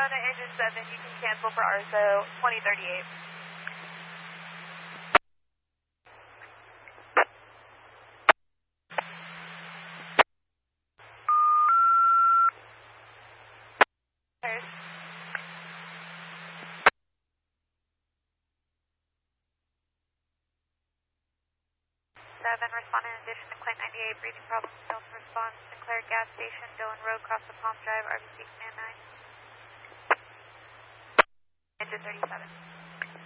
Corona engine 7, you can cancel for RSO 2038. Responding in addition to claim 98, breathing problems, failed to respond. Sinclair gas station, Dillon Road, across the Palm Drive, RBC Command 9. Engine 37.